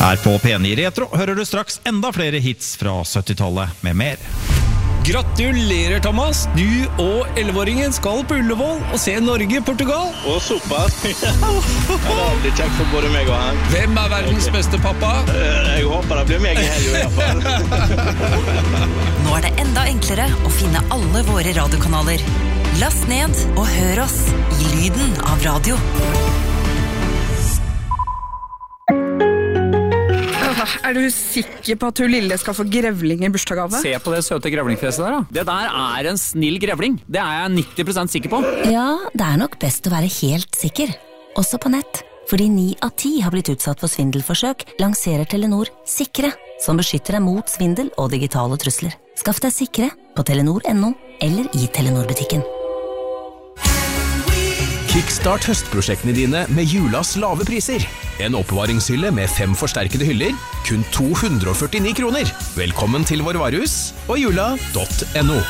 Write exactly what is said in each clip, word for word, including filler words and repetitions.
Her på P ni Retro hører du straks enda flere hits fra syttitallet med mer. Gratulerer, Thomas! Du og elleveåringen skal på Ullevål og se Norge-Portugal. Å, såpass! Ja, det blir kjekt for både meg og han. Hvem er verdens beste pappa? Jeg håper det blir meg i helgen i hvert fall. Nå er det enda enklere å finne alle våre radiokanaler. Last ned og hør oss i lyden av radio. Er du sikker på at hun lille skal få grevling i bursdagsgave? Se på det søte grevlingfjeset der da. Det der er en snill grevling. Det er jeg nitti prosent sikker på. Ja, det er nok best å være helt sikker. Også på nett. Fordi ni av ti har blitt utsatt for svindelforsøk, lanserer Telenor Sikre, som beskytter deg mot svindel og digitale trusler. Skaff deg Sikre på telenor punktum no eller i Telenor-butikken. Kickstart høstprosjektene dine med julas lave priser. En oppbevaringshylle med fem forsterkede hyller, kun to hundre og førtini kroner. Velkommen til vår varehus og jula punktum no.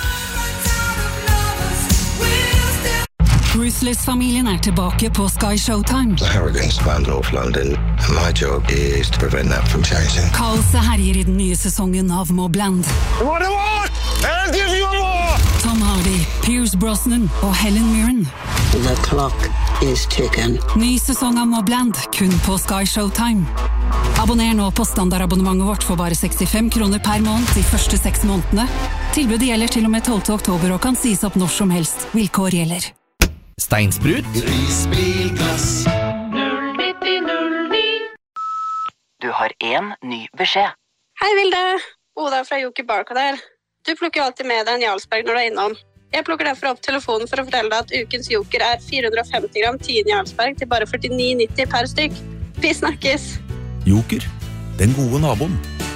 Ruthless-familien er tilbake på Sky Showtime. The hurricane spanned North London, and my job is to prevent that from changing. Kaoset herjer i den nye sesongen av Mobland. Hva det var? Tom Hardy, Pierce Brosnan og Helen Mirren. The clock is ticking. Ny sesong av Mobland, kun på Sky Showtime. Abonner nå på standardabonnementet vårt for bare sekstifem kroner per måned de første seks månedene. Tilbudet gjelder til og med tolvte oktober og kan sies opp når som helst. Vilkår gjelder. Steinsprut. Risbilglass. null nitti null ni. Du har en ny beskjed. Hei Vilde, Oda fra Joker Barca der. Du plukker jo alltid med deg en Jarlsberg når du er innom. Jeg plukker derfor opp telefonen for å fortelle deg at ukens Joker er fire hundre og femti gram tien Jarlsberg til bare førtini nitti per stykk. Vi snakkes! Joker, den gode naboen.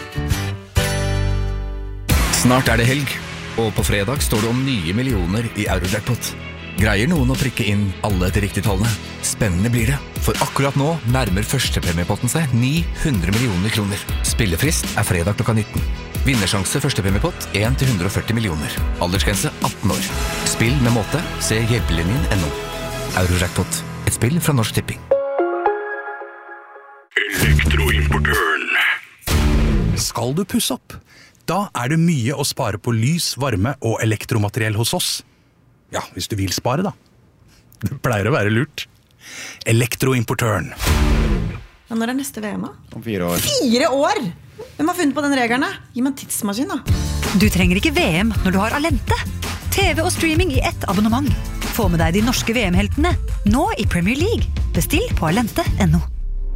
Snart er det helg, og på fredag står det om nye millioner i Eurojackpot. Greier noen å prikke inn alle de riktige tallene? Spennende blir det, for akkurat nå nærmer førstepremiepotten seg ni hundre millioner kroner. Spillefrist er fredag klokka nitten. Vinnersjanse førstepremiepott en til hundre og førti millioner. Aldersgrense atten år. Spill med måte. Se hjelpelinjen punktum no. Eurojackpot. Et spill fra Norsk Tipping. Elektroimportøren. Skal du pusse opp? Da er det mye å spare på lys, varme og elektromateriell hos oss. Ja, hvis du vil spare da. Det pleier å være lurt. Elektroimportøren. Ja, når er neste V M da? Om fire år. Fire år? Hvem har funnet på den regelen? Gi meg en tidsmaskin da. Du trenger ikke V M når du har Alente. T V og streaming i ett abonnement. Få med deg de norske V M-heltene, nå i Premier League. Bestill på alente punktum no.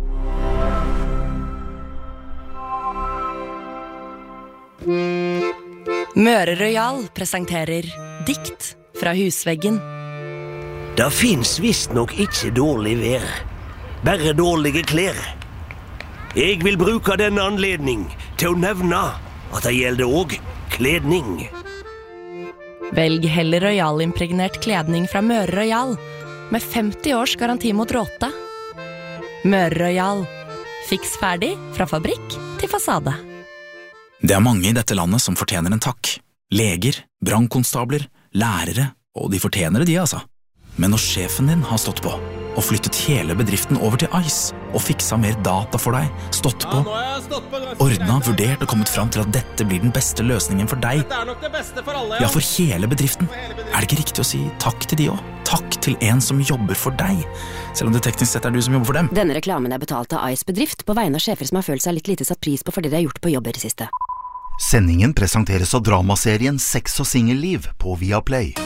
Møre Royal presenterer Dikt fra husveggen. Det finns visst nok ikke dårlig vær, bare dårlige klær. Jeg vil bruke denne anledning til å nevne at det gjelder også kledning. Velg heller Royal-impregnert kledning fra Møre Royal, med femti års garanti mot råte. Møre Royal. Fiks ferdig fra fabrikk til fasade. Det er mange i dette landet som fortjener en takk. Leger, brannkonstabler, lærere, og de fortjener det de, altså. Men når sjefen din har stått på, og flyttet hele bedriften over til Ice, og fiksa mer data for deg, stått på, ordnet, vurdert og kommet fram til at dette blir den beste løsningen for deg, Dette er nok det beste for alle. ja, for hele bedriften, er det ikke riktig å si takk til de også? Takk til en som jobber for deg, selv om det teknisk sett er du som jobber for dem. Denne reklamen er betalt av Ice bedrift på vegne av sjefer som har følt seg litt lite satt pris på for det de har gjort på jobber i siste. Sendingen presenteres av dramaserien Sex og Singelliv på Viaplay.